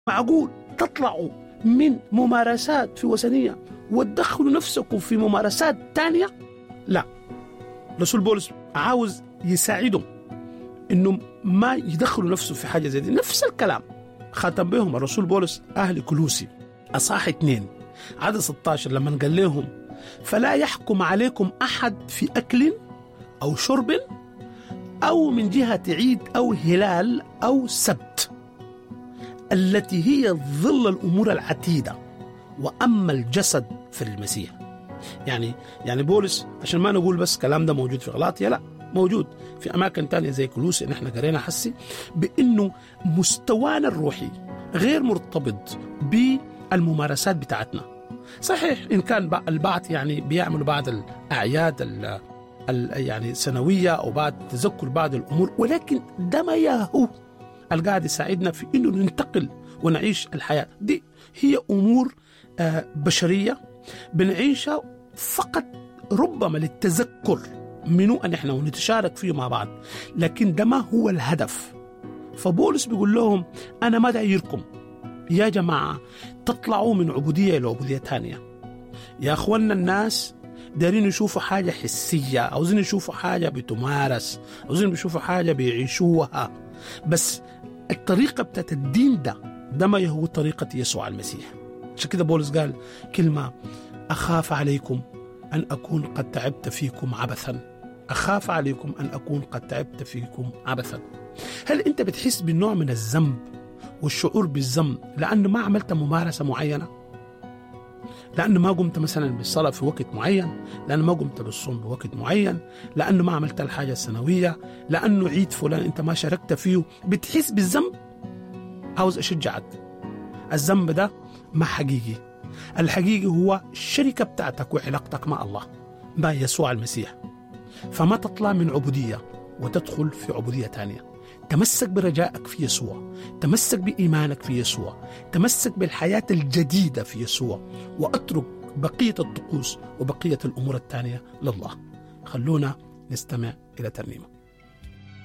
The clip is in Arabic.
معقول تطلعوا من ممارسات في وثنية وتدخلوا نفسكم في ممارسات تانية؟ لا. رسول بولس عاوز يساعدهم إنهم ما يدخلوا نفسه في حاجة زي دي. نفس الكلام ختم بهم الرسول بولس أهل كلوسي أصحاح 2 عدد 16 لما قال لهم: فلا يحكم عليكم أحد في أكل أو شرب أو من جهة عيد أو هلال أو سبت، التي هي ظل الأمور العتيدة، وأما الجسد في المسيح. يعني بولس عشان ما نقول بس كلام ده موجود في غلاطيا، لا، موجود في أماكن تانية زي كلوسي نحن قرينا حسي بأنه مستوانا الروحي غير مرتبط بالممارسات بتاعتنا. صحيح إن كان البعض يعني بيعملوا بعض الأعياد يعني سنوية أو بعد تذكر بعض الأمور، ولكن ده ما يهو القاعد يساعدنا في إنه ننتقل ونعيش الحياة دي. هي أمور بشرية بنعيشها فقط ربما للتذكر منه أن إحنا ونتشارك فيه مع بعض، لكن ده ما هو الهدف. فبولس بيقول لهم: أنا ما دايركم يا جماعة تطلعوا من عبودية إلى عبودية تانية. يا أخوانا الناس دارين يشوفوا حاجة حسية، عاوزين يشوفوا حاجة بتمارس، عاوزين يشوفوا حاجة بيعيشوها، بس الطريقة بتاعت الدين ده ما هو طريقة يسوع المسيح. عشان كده بولس قال كلمة: أخاف عليكم أن أكون قد تعبت فيكم عبثا. أخاف عليكم أن أكون قد تعبت فيكم عبثا. هل أنت بتحس بالنوع من الذنب والشعور بالذنب لأنه ما عملت ممارسة معينة؟ لأنه ما قمت مثلا بالصلاة في وقت معين، لأنه ما قمت بالصوم بوقت معين، لأنه ما عملت الحاجة السنوية، لأنه عيد فلان أنت ما شاركت فيه، بتحس بالذنب؟ عاوز أشجعك، الذنب ده ما حقيقي. الحقيقي هو الشركة بتاعتك وعلاقتك مع الله، مع يسوع المسيح. فما تطلع من عبودية وتدخل في عبودية تانية. تمسك برجائك في يسوع، تمسك بإيمانك في يسوع، تمسك بالحياة الجديدة في يسوع، وأترك بقية الطقوس وبقية الأمور التانية لله. خلونا نستمع إلى ترنيمة.